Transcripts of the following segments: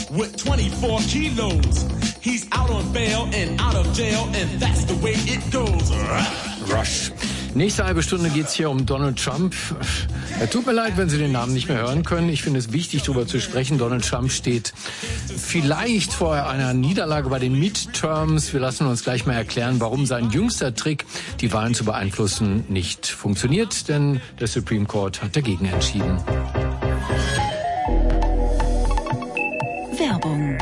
with 24 kilos. He's out on bail and out of jail and that's the way it goes. Rush. Nächste halbe Stunde geht's hier um Donald Trump. Tut mir leid, wenn Sie den Namen nicht mehr hören können. Ich finde es wichtig, darüber zu sprechen. Donald Trump steht vielleicht vor einer Niederlage bei den Midterms. Wir lassen uns gleich mal erklären, warum sein jüngster Trick, die Wahlen zu beeinflussen, nicht funktioniert. Denn der Supreme Court hat dagegen entschieden. Werbung.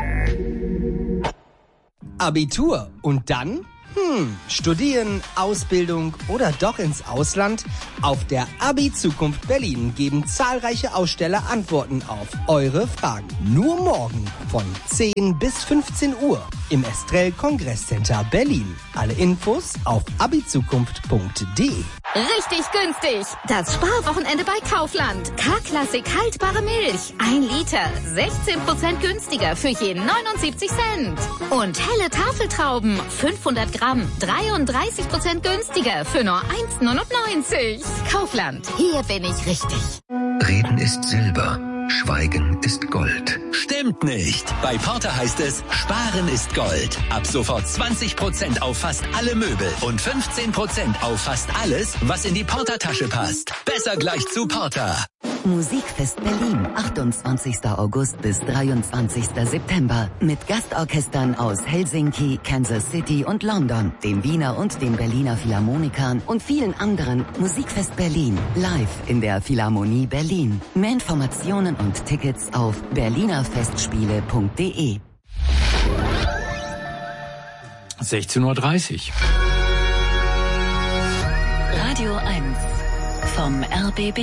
Abitur und dann? Studieren, Ausbildung oder doch ins Ausland? Auf der Abi-Zukunft Berlin geben zahlreiche Aussteller Antworten auf eure Fragen. Nur morgen von 10 bis 15 Uhr im Estrell Kongresscenter Berlin. Alle Infos auf abizukunft.de. Richtig günstig. Das Sparwochenende bei Kaufland. K-Klassik haltbare Milch. 1 Liter. 16% günstiger für je 79 Cent. Und helle Tafeltrauben. 500 Gramm. 33% günstiger für nur 1,99. Kaufland. Hier bin ich richtig. Reden ist Silber. Schweigen ist Gold. Stimmt nicht. Bei Porter heißt es, Sparen ist Gold. Ab sofort 20% auf fast alle Möbel und 15% auf fast alles, was in die Porter-Tasche passt. Besser gleich zu Porter. Musikfest Berlin, 28. August bis 23. September. Mit Gastorchestern aus Helsinki, Kansas City und London, dem Wiener und den Berliner Philharmonikern und vielen anderen. Musikfest Berlin, live in der Philharmonie Berlin. Mehr Informationen und Tickets auf berlinerfestspiele.de. 16:30 Uhr. Radio 1 vom RBB.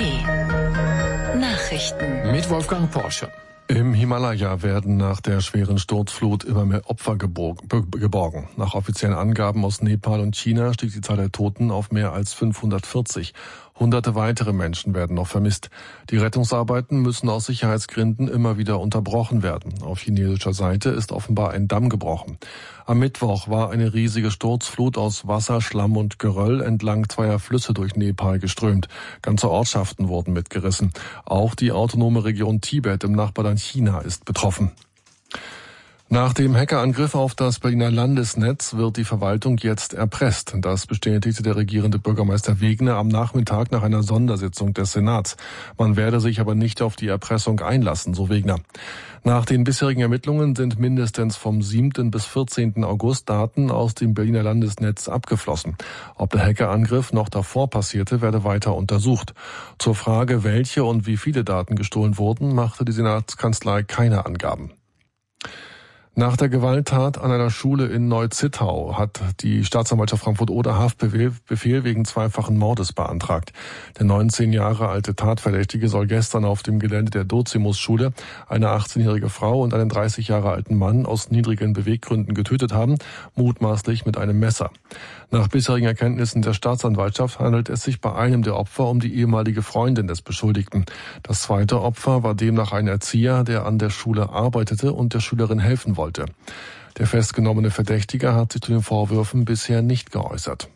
Nachrichten Mit Wolfgang Porsche. Im Himalaya werden nach der schweren Sturzflut immer mehr Opfer geborgen. Nach offiziellen Angaben aus Nepal und China stieg die Zahl der Toten auf mehr als 540. Hunderte weitere Menschen werden noch vermisst. Die Rettungsarbeiten müssen aus Sicherheitsgründen immer wieder unterbrochen werden. Auf chinesischer Seite ist offenbar ein Damm gebrochen. Am Mittwoch war eine riesige Sturzflut aus Wasser, Schlamm und Geröll entlang zweier Flüsse durch Nepal geströmt. Ganze Ortschaften wurden mitgerissen. Auch die autonome Region Tibet im Nachbarland China ist betroffen. Nach dem Hackerangriff auf das Berliner Landesnetz wird die Verwaltung jetzt erpresst. Das bestätigte der regierende Bürgermeister Wegner am Nachmittag nach einer Sondersitzung des Senats. Man werde sich aber nicht auf die Erpressung einlassen, so Wegner. Nach den bisherigen Ermittlungen sind mindestens vom 7. bis 14. August Daten aus dem Berliner Landesnetz abgeflossen. Ob der Hackerangriff noch davor passierte, werde weiter untersucht. Zur Frage, welche und wie viele Daten gestohlen wurden, machte die Senatskanzlei keine Angaben. Nach der Gewalttat an einer Schule in Neu-Zittau hat die Staatsanwaltschaft Frankfurt-Oder Haftbefehl wegen zweifachen Mordes beantragt. Der 19 Jahre alte Tatverdächtige soll gestern auf dem Gelände der Dozimus-Schule eine 18-jährige Frau und einen 30 Jahre alten Mann aus niedrigen Beweggründen getötet haben, mutmaßlich mit einem Messer. Nach bisherigen Erkenntnissen der Staatsanwaltschaft handelt es sich bei einem der Opfer um die ehemalige Freundin des Beschuldigten. Das zweite Opfer war demnach ein Erzieher, der an der Schule arbeitete und der Schülerin helfen wollte. Der festgenommene Verdächtige hat sich zu den Vorwürfen bisher nicht geäußert.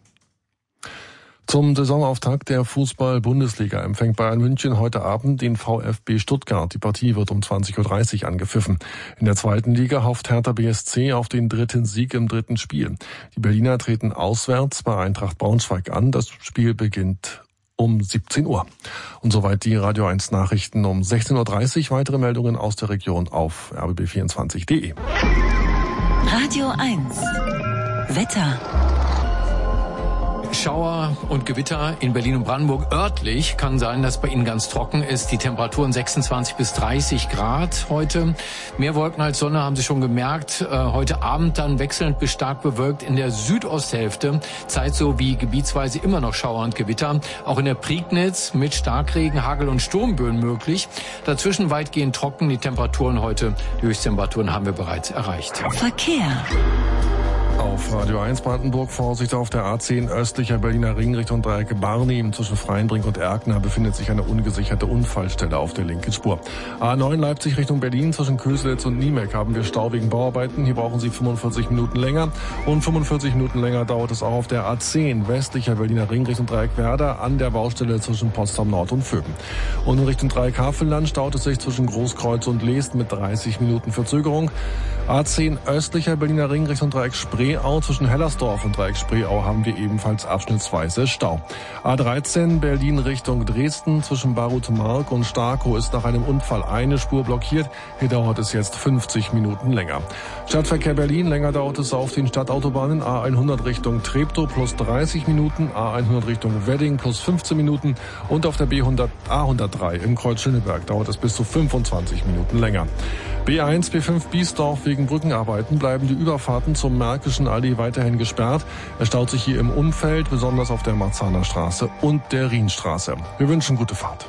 Zum Saisonauftakt der Fußball-Bundesliga empfängt Bayern München heute Abend den VfB Stuttgart. Die Partie wird um 20:30 Uhr angepfiffen. In der zweiten Liga hofft Hertha BSC auf den dritten Sieg im dritten Spiel. Die Berliner treten auswärts bei Eintracht Braunschweig an. Das Spiel beginnt um 17 Uhr. Und soweit die Radio 1 Nachrichten um 16:30 Uhr. Weitere Meldungen aus der Region auf rbb24.de. Radio 1 Wetter. Schauer und Gewitter in Berlin und Brandenburg. Örtlich kann sein, dass bei Ihnen ganz trocken ist. Die Temperaturen 26 bis 30 Grad heute. Mehr Wolken als Sonne, haben Sie schon gemerkt. Heute Abend dann wechselnd bis stark bewölkt in der Südosthälfte. Zeit so wie gebietsweise immer noch Schauer und Gewitter. Auch in der Prignitz mit Starkregen, Hagel und Sturmböen möglich. Dazwischen weitgehend trocken. Die Temperaturen heute, die Höchsttemperaturen haben wir bereits erreicht. Verkehr. Auf Radio 1 Brandenburg Vorsicht auf der A10 östlicher Berliner Ring Richtung Dreieck Barni. Zwischen Freienbrink und Erkner befindet sich eine ungesicherte Unfallstelle auf der linken Spur. A9 Leipzig Richtung Berlin zwischen Köselitz und Niemek haben wir Stau wegen Bauarbeiten. Hier brauchen Sie 45 Minuten länger. Und 45 Minuten länger dauert es auch auf der A10 westlicher Berliner Ring Richtung Dreieck Werder an der Baustelle zwischen Potsdam Nord und Vöben. Und in Richtung Dreieck Havelland staut es sich zwischen Großkreuz und Leest mit 30 Minuten Verzögerung. A10 östlicher Berliner Ring Richtung Dreieck Spreeau zwischen Hellersdorf und Dreieck Spreeau haben wir ebenfalls abschnittsweise Stau. A13 Berlin Richtung Dresden zwischen Baruth-Mark und Starkow ist nach einem Unfall eine Spur blockiert. Hier dauert es jetzt 50 Minuten länger. Stadtverkehr Berlin, länger dauert es auf den Stadtautobahnen. A100 Richtung Treptow plus 30 Minuten, A100 Richtung Wedding plus 15 Minuten und auf der A103 im Kreuz Schöneberg dauert es bis zu 25 Minuten länger. B1, B5 Biesdorf wegen Brückenarbeiten bleiben die Überfahrten zum Märkischen Allee weiterhin gesperrt. Es staut sich hier im Umfeld, besonders auf der Marzahner Straße und der Rienstraße. Wir wünschen gute Fahrt.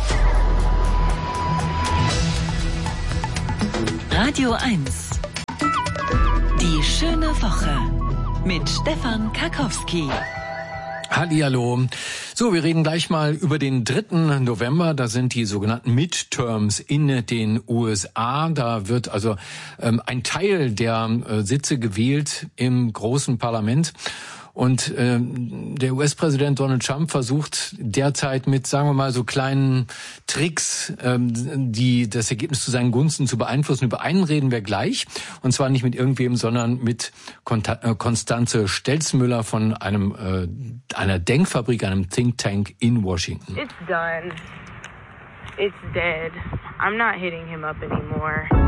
Radio 1. Die schöne Woche mit Stefan Karkowski. Hallihallo. So, wir reden gleich mal über den 3. November. Da sind die sogenannten Midterms in den USA. Da wird also ein Teil der Sitze gewählt im großen Parlament. Und der US-Präsident Donald Trump versucht derzeit mit, sagen wir mal, so kleinen Tricks, die das Ergebnis zu seinen Gunsten zu beeinflussen. Über einen reden wir gleich. Und zwar nicht mit irgendwem, sondern mit Constanze Stelzmüller von einer Denkfabrik, einem Think Tank in Washington. It's done. It's dead. I'm not hitting him up anymore.